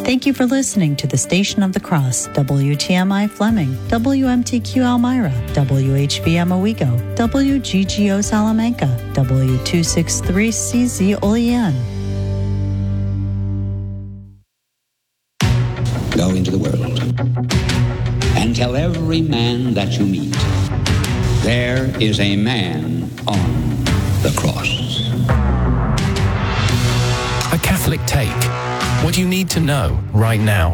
Thank you for listening to the Station of the Cross, WTMI Fleming, WMTQ Elmira, WHBM Owego, WGGO Salamanca, W263CZ Olean. Go into the world and tell every man that you meet, there is a man on the cross. A Catholic Take. What you need to know right now.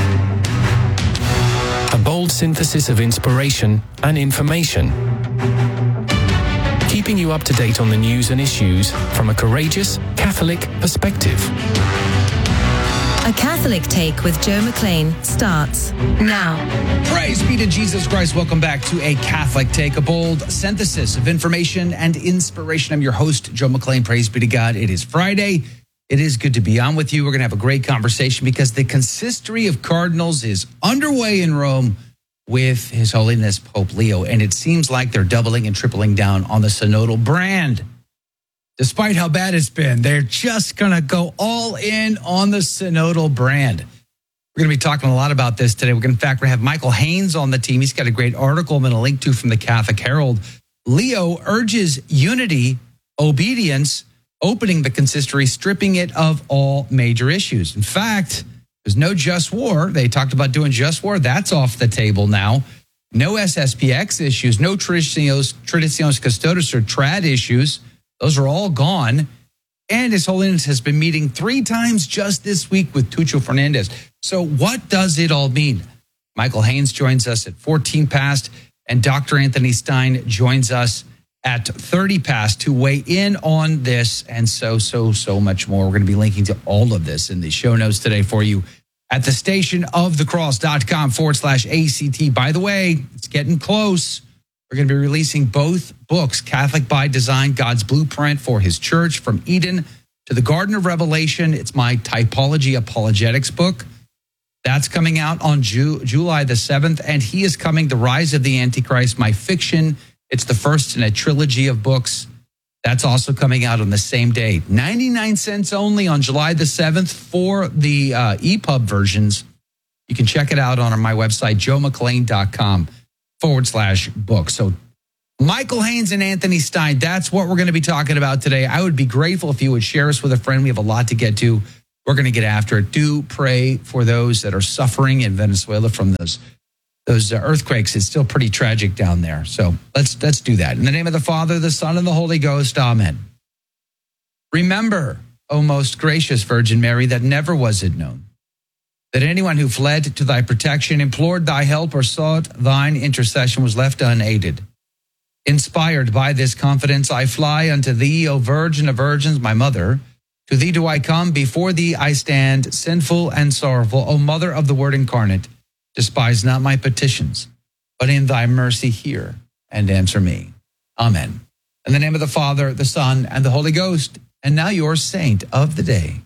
A bold synthesis of inspiration and information. Keeping you up to date on the news and issues from a courageous Catholic perspective. A Catholic Take with Joe McLean starts now. Praise be to Jesus Christ. Welcome back to A Catholic Take, a bold synthesis of information and inspiration. I'm your host, Joe McLean. Praise be to God. It is Friday. It is good to be on with you. We're going to have a great conversation because the Consistory of Cardinals is underway in Rome with His Holiness Pope Leo, and it seems like they're doubling and tripling down on the synodal brand. Despite how bad it's been, they're just going to go all in on the synodal brand. We're going to be talking a lot about this today. In fact, we're going to have Michael Haynes on the team. He's got a great article I'm going to link to from the Catholic Herald. Leo urges unity, obedience, opening the consistory, stripping it of all major issues. In fact, there's no just war. They talked about doing just war. That's off the table now. No SSPX issues, no Traditionis Custodes or trad issues. Those are all gone. And His Holiness has been meeting 3 times just this week with Tucho Fernandez. So what does it all mean? Michael Haynes joins us at 14 past, and Dr. Anthony Stein joins us at 30 past to weigh in on this and so much more. We're going to be linking to all of this in the show notes today for you at thestationofthecross.com/ACT. By the way, it's getting close. We're going to be releasing both books, Catholic by Design, God's Blueprint for His Church, From Eden to the Garden of Revelation. It's my Typology Apologetics book. That's coming out on July the 7th. And He is Coming, The Rise of the Antichrist, my fiction. It's the first in a trilogy of books. That's also coming out on the same day. 99 cents only on July the 7th for the EPUB versions. You can check it out on my website, joemclean.com/book. So Michael Haynes and Anthony Stein, that's what we're going to be talking about today. I would be grateful if you would share us with a friend. We have a lot to get to. We're going to get after it. Do pray for those that are suffering in Venezuela from those earthquakes. It's still pretty tragic down there. So let's do that. In the name of the Father, the Son, and the Holy Ghost. Amen. Remember, O most gracious Virgin Mary, that never was it known that anyone who fled to thy protection, implored thy help, or sought thine intercession was left unaided. Inspired by this confidence, I fly unto thee, O Virgin of Virgins, my mother. To thee do I come, before thee I stand, sinful and sorrowful. O Mother of the Word incarnate, despise not my petitions, but in thy mercy hear and answer me. Amen. In the name of the Father, the Son, and the Holy Ghost. And now your saint of the day.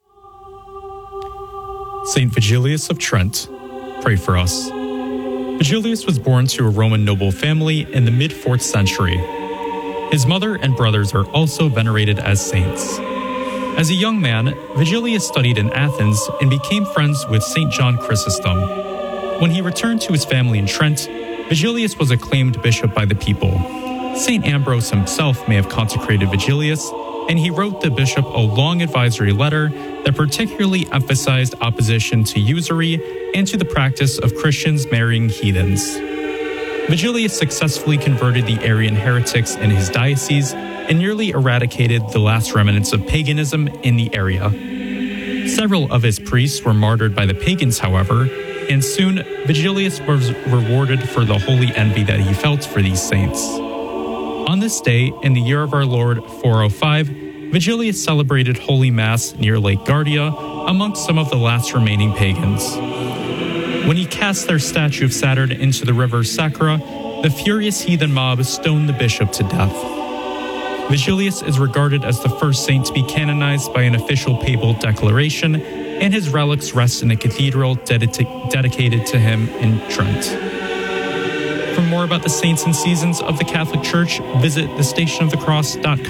Saint Vigilius of Trent, pray for us. Vigilius was born to a Roman noble family in the mid-4th century. His mother and brothers are also venerated as saints. As a young man, Vigilius studied in Athens and became friends with St. John Chrysostom. When he returned to his family in Trent, Vigilius was acclaimed bishop by the people. St. Ambrose himself may have consecrated Vigilius, and he wrote the bishop a long advisory letter that particularly emphasized opposition to usury and to the practice of Christians marrying heathens. Vigilius successfully converted the Arian heretics in his diocese and nearly eradicated the last remnants of paganism in the area. Several of his priests were martyred by the pagans, however, and soon Vigilius was rewarded for the holy envy that he felt for these saints. On this day, in the year of our Lord 405, Vigilius celebrated Holy Mass near Lake Gardia amongst some of the last remaining pagans. When he cast their statue of Saturn into the river Sacra, the furious heathen mob stoned the bishop to death. Vigilius is regarded as the first saint to be canonized by an official papal declaration, and his relics rest in a cathedral dedicated to him in Trent. For more about the saints and seasons of the Catholic Church, visit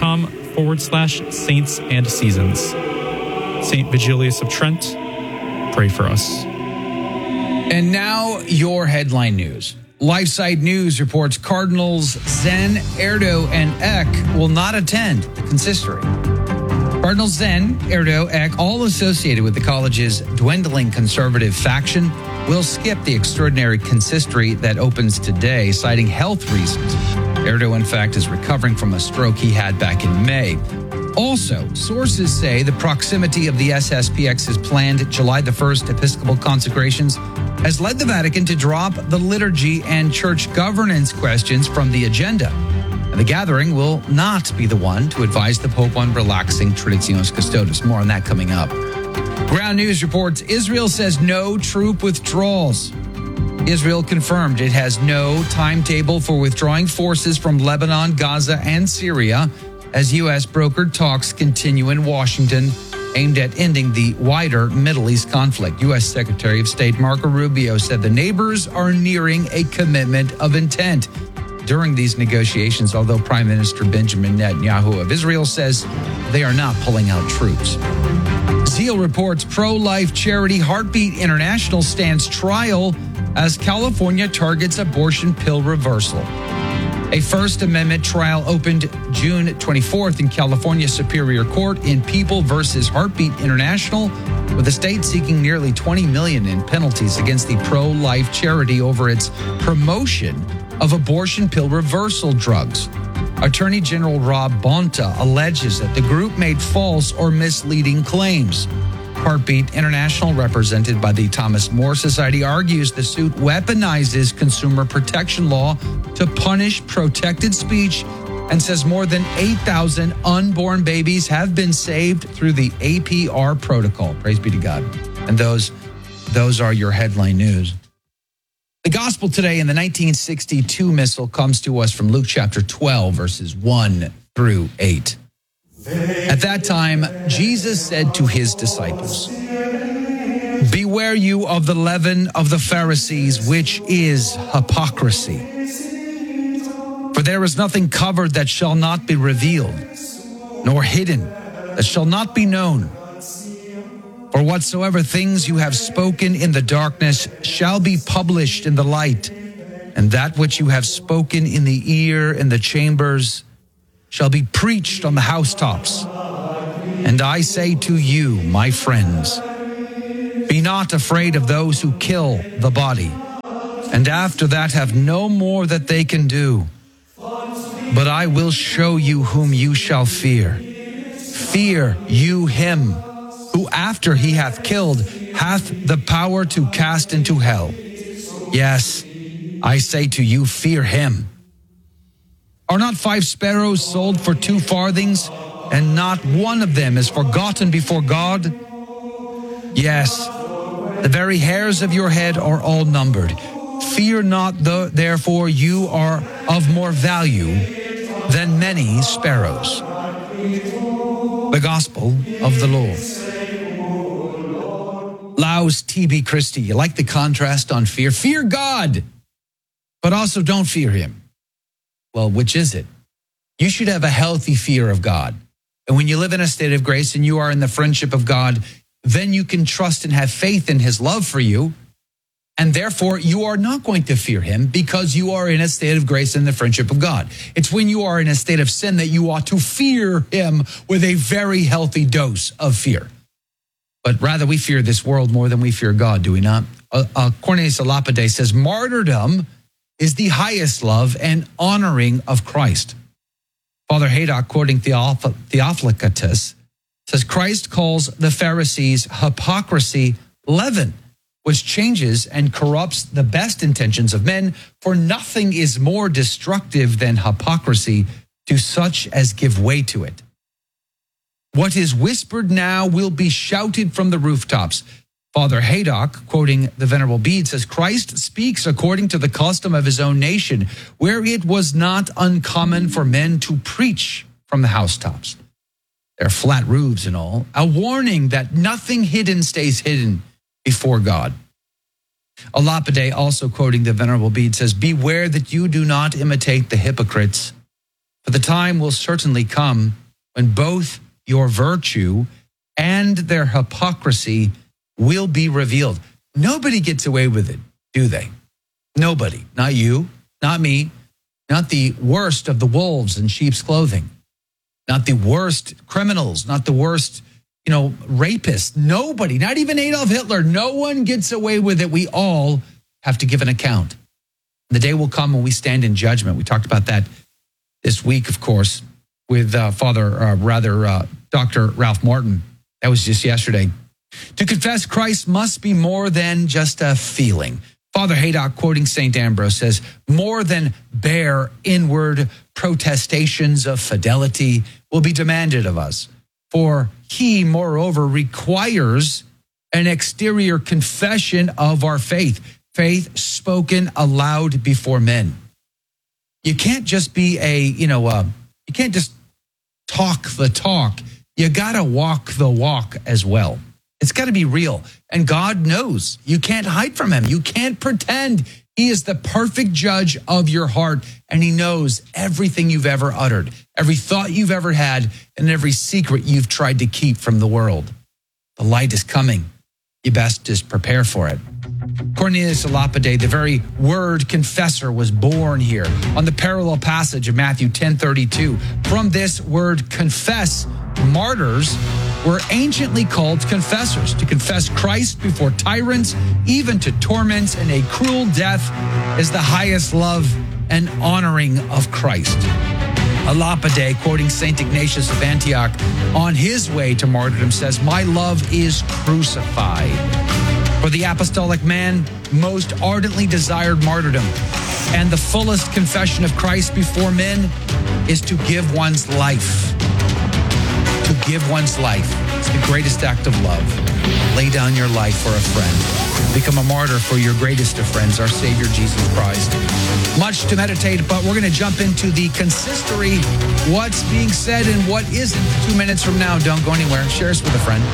thestationofthecross.com/saints and seasons. Saint Vigilius of Trent, Pray for us. And now your headline news. LifeSite News reports Cardinals Zen, Erdo, and Eck will not attend the consistory. Cardinals Zen, Erdo, Eck, all associated with the college's dwindling conservative faction, will skip the extraordinary consistory that opens today, citing health reasons. Erdo, in fact, is recovering from a stroke he had back in May. Also, sources say the proximity of the SSPX's planned July the 1st Episcopal consecrations has led the Vatican to drop the liturgy and church governance questions from the agenda. And the gathering will not be the one to advise the Pope on relaxing Traditionis Custodes. More on that coming up. Ground News reports Israel says no troop withdrawals. Israel confirmed it has no timetable for withdrawing forces from Lebanon, Gaza, and Syria as U.S. brokered talks continue in Washington aimed at ending the wider Middle East conflict. U.S. Secretary of State Marco Rubio said the neighbors are nearing a commitment of intent during these negotiations, although Prime Minister Benjamin Netanyahu of Israel says they are not pulling out troops. Zeal reports pro-life charity Heartbeat International stands trial as California targets abortion pill reversal. A First Amendment trial opened June 24th in California Superior Court in People versus Heartbeat International, with the state seeking nearly $20 million in penalties against the pro-life charity over its promotion of abortion pill reversal drugs. Attorney General Rob Bonta alleges that the group made false or misleading claims. Heartbeat International, represented by the Thomas More Society, argues the suit weaponizes consumer protection law to punish protected speech and says more than 8,000 unborn babies have been saved through the APR protocol. Praise be to God. And those are your headline news. The gospel today in the 1962 missal comes to us from Luke chapter 12, verses 1 through 8. At that time, Jesus said to his disciples, "Beware you of the leaven of the Pharisees, which is hypocrisy. For there is nothing covered that shall not be revealed, nor hidden that shall not be known. For whatsoever things you have spoken in the darkness shall be published in the light, and that which you have spoken in the ear in the chambers shall be preached on the housetops. And I say to you, my friends, be not afraid of those who kill the body, and after that have no more that they can do. But I will show you whom you shall fear. Fear you him, who after he hath killed hath the power to cast into hell. Yes, I say to you, fear him. Are not 5 sparrows sold for 2 farthings, and not one of them is forgotten before God? Yes, the very hairs of your head are all numbered. Fear not, therefore you are of more value than many sparrows." The Gospel of the Lord. Laus T.B. Christie, you like the contrast on fear? Fear God, but also don't fear him. Well, which is it? You should have a healthy fear of God. And when you live in a state of grace and you are in the friendship of God, then you can trust and have faith in his love for you. And therefore, you are not going to fear him because you are in a state of grace and the friendship of God. It's when you are in a state of sin that you ought to fear him with a very healthy dose of fear. But rather, we fear this world more than we fear God, do we not? Cornelius a Lapide says, martyrdom is the highest love and honoring of Christ. Father Haydock, quoting Theophilus, says Christ calls the Pharisees' hypocrisy leaven, which changes and corrupts the best intentions of men, for nothing is more destructive than hypocrisy to such as give way to it. What is whispered now will be shouted from the rooftops. Father Haydock, quoting the Venerable Bede, says, Christ speaks according to the custom of his own nation, where it was not uncommon for men to preach from the housetops, their flat roofs and all, a warning that nothing hidden stays hidden before God. A Lapide, also quoting the Venerable Bede, says, beware that you do not imitate the hypocrites, for the time will certainly come when both your virtue and their hypocrisy will be revealed. Nobody gets away with it, do they? Nobody. Not you, not me, not the worst of the wolves in sheep's clothing, not the worst criminals, not the worst, rapists. Nobody, not even Adolf Hitler. No one gets away with it. We all have to give an account. The day will come when we stand in judgment. We talked about that this week, of course, with Dr. Ralph Morton. That was just yesterday. To confess Christ must be more than just a feeling. Father Haydock, quoting St. Ambrose, says, more than bare inward protestations of fidelity will be demanded of us. For he, moreover, requires an exterior confession of our faith faith spoken aloud before men. You can't just be you can't just talk the talk. You got to walk the walk as well. It's got to be real. And God knows. You can't hide from him. You can't pretend. He is the perfect judge of your heart, and he knows everything you've ever uttered, every thought you've ever had, and every secret you've tried to keep from the world. The light is coming. You best just prepare for it. Cornelius a Lapide, the very word confessor, was born here on the parallel passage of Matthew 10:32. From this word confess, martyrs were anciently called confessors, to confess Christ before tyrants, even to torments, and a cruel death is the highest love and honoring of Christ. A Lapide, quoting St. Ignatius of Antioch, on his way to martyrdom says, my love is crucified. For the apostolic man, most ardently desired martyrdom and the fullest confession of Christ before men is to give one's life. To give one's life. It's the greatest act of love. Lay down your life for a friend. Become a martyr for your greatest of friends, our Savior, Jesus Christ. Much to meditate, but we're going to jump into the consistory, what's being said and what isn't. 2 minutes from now. Don't go anywhere. Share us with a friend.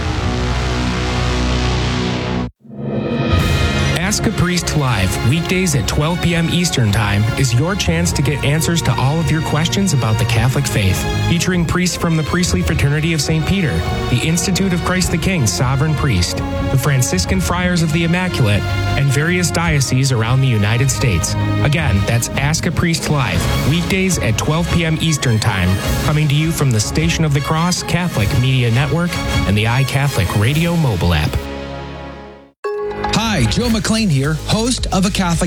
Ask a Priest Live, weekdays at 12 p.m. Eastern Time, is your chance to get answers to all of your questions about the Catholic faith. Featuring priests from the Priestly Fraternity of St. Peter, the Institute of Christ the King Sovereign Priest, the Franciscan Friars of the Immaculate, and various dioceses around the United States. Again, that's Ask a Priest Live, weekdays at 12 p.m. Eastern Time, coming to you from the Station of the Cross Catholic Media Network and the iCatholic Radio mobile app. Hi, Joe McLean here, host of A Catholic